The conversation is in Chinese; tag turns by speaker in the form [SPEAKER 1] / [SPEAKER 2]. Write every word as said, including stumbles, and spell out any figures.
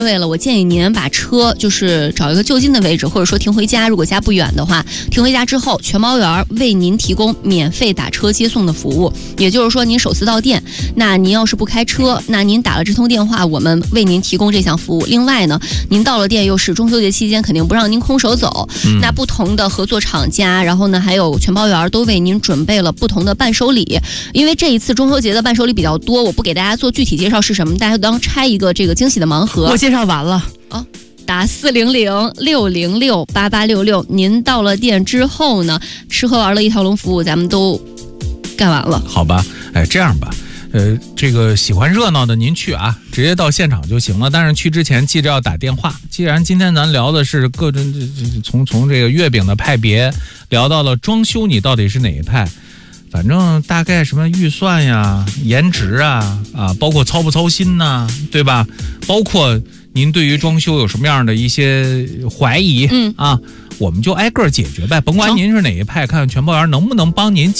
[SPEAKER 1] 为了我建议您把车就是找一个就近的位置，或者说停回家，如果家不远的话，停回家之后，全包园为您提供免费打车接送的服务。也就是说，您首次到店，那您要是不开车，那您打了这通电话，我们为您提供这项服务。另外呢，您到了店又是中秋节期间，肯定不让您空手走，嗯、那不同的合作厂家，然后呢还有全包园都为您准备了不同的伴手礼。因为这一次中秋节的伴手礼比较多，我不给大家做具体介绍是什么，大家当拆一个这个惊喜的盲盒。
[SPEAKER 2] 我介绍完了
[SPEAKER 1] 哦，打四零零六零六八八六六，您到了店之后呢，吃喝玩乐一条龙服务咱们都干完了。
[SPEAKER 3] 好吧，哎，这样吧，呃，这个喜欢热闹的您去啊，直接到现场就行了。但是去之前记着要打电话。既然今天咱聊的是各种从从这个月饼的派别聊到了装修，你到底是哪一派？反正大概什么预算呀、颜值啊啊，包括操不操心呐、啊，对吧？包括您对于装修有什么样的一些怀疑，嗯啊，我们就挨个解决呗。甭管您是哪一派，看看全包园能不能帮您